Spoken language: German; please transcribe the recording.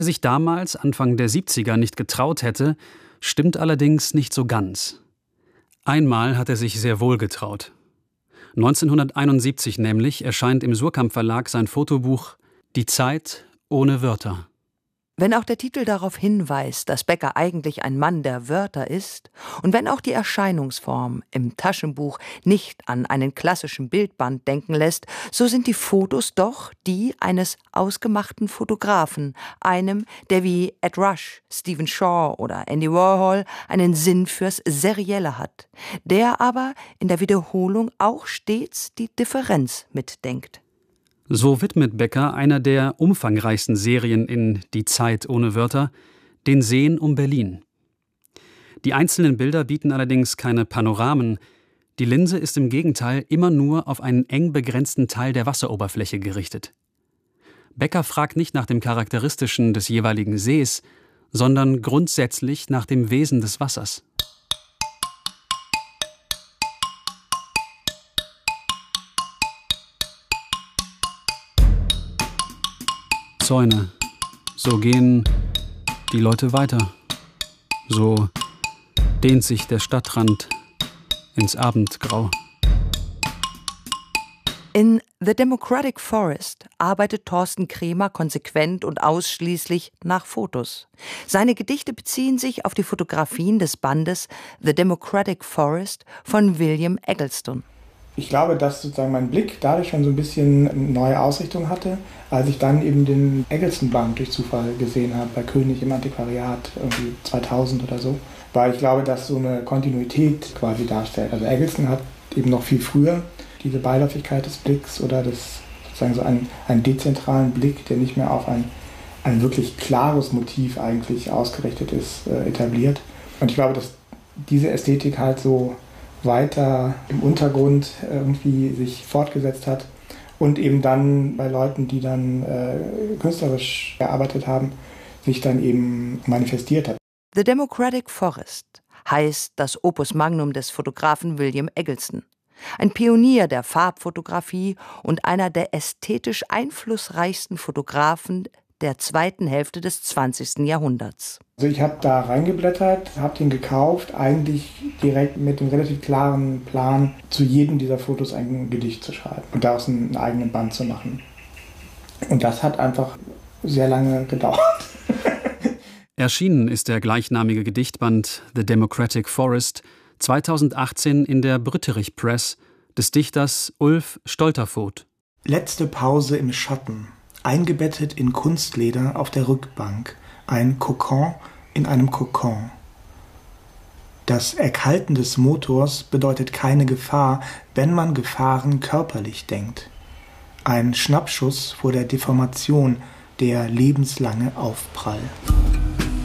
er sich damals, Anfang der 70er, nicht getraut hätte, stimmt allerdings nicht so ganz. Einmal hat er sich sehr wohl getraut. 1971 nämlich erscheint im Suhrkamp Verlag sein Fotobuch »Die Zeit ohne Wörter«. Wenn auch der Titel darauf hinweist, dass Becker eigentlich ein Mann der Wörter ist, und wenn auch die Erscheinungsform im Taschenbuch nicht an einen klassischen Bildband denken lässt, so sind die Fotos doch die eines ausgemachten Fotografen, einem, der wie Ed Rush, Stephen Shaw oder Andy Warhol einen Sinn fürs Serielle hat, der aber in der Wiederholung auch stets die Differenz mitdenkt. So widmet Becker einer der umfangreichsten Serien in »Die Zeit ohne Wörter« den Seen um Berlin. Die einzelnen Bilder bieten allerdings keine Panoramen. Die Linse ist im Gegenteil immer nur auf einen eng begrenzten Teil der Wasseroberfläche gerichtet. Becker fragt nicht nach dem Charakteristischen des jeweiligen Sees, sondern grundsätzlich nach dem Wesen des Wassers. Zäune. So gehen die Leute weiter. So dehnt sich der Stadtrand ins Abendgrau. In The Democratic Forest arbeitet Thorsten Kremer konsequent und ausschließlich nach Fotos. Seine Gedichte beziehen sich auf die Fotografien des Bandes The Democratic Forest von William Eggleston. Ich glaube, dass sozusagen mein Blick dadurch schon so ein bisschen eine neue Ausrichtung hatte, als ich dann eben den Eggleston-Band durch Zufall gesehen habe, bei König im Antiquariat, irgendwie 2000 oder so. Weil ich glaube, dass so eine Kontinuität quasi darstellt. Also Eggleston hat eben noch viel früher diese Beiläufigkeit des Blicks oder sozusagen so einen dezentralen Blick, der nicht mehr auf ein wirklich klares Motiv eigentlich ausgerichtet ist, etabliert. Und ich glaube, dass diese Ästhetik halt so weiter im Untergrund irgendwie sich fortgesetzt hat und eben dann bei Leuten, die dann künstlerisch gearbeitet haben, sich dann eben manifestiert hat. The Democratic Forest heißt das Opus Magnum des Fotografen William Eggleston. Ein Pionier der Farbfotografie und einer der ästhetisch einflussreichsten Fotografen der zweiten Hälfte des 20. Jahrhunderts. Also ich habe da reingeblättert, habe den gekauft, eigentlich direkt mit dem relativ klaren Plan, zu jedem dieser Fotos ein Gedicht zu schreiben und daraus einen eigenen Band zu machen. Und das hat einfach sehr lange gedauert. Erschienen ist der gleichnamige Gedichtband The Democratic Forest 2018 in der Brütterich Press des Dichters Ulf Stolterfoht. Letzte Pause im Schatten, eingebettet in Kunstleder auf der Rückbank, ein Kokon in einem Kokon. Das Erkalten des Motors bedeutet keine Gefahr, wenn man Gefahren körperlich denkt. Ein Schnappschuss vor der Deformation, der lebenslange Aufprall.